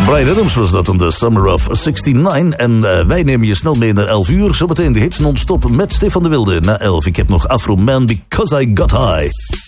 Bryan Adams was dat in The Summer of 69. En wij nemen je snel mee naar 11 uur. Zometeen de hits non-stop met Stefan de Wilde. Na 11, ik heb nog Afro Man Because I Got High.